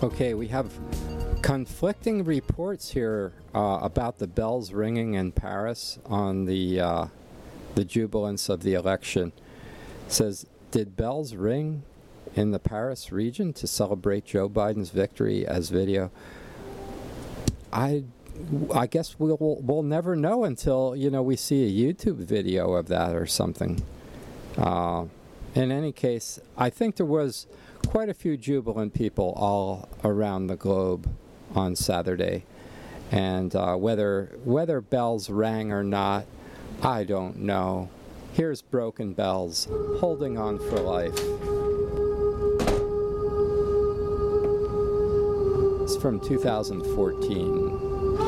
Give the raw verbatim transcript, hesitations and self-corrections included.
Okay, we have conflicting reports here uh, about the bells ringing in Paris on the uh, the jubilance of the election. It says, did bells ring in the Paris region to celebrate Joe Biden's victory as video? I, I guess we'll we'll never know until you know we see a YouTube video of that or something. Uh, in any case, I think there was quite a few jubilant people all around the globe on Saturday, and uh, whether whether bells rang or not, I don't know. Here's Broken Bells, Holding On for Life. It's from two thousand fourteen.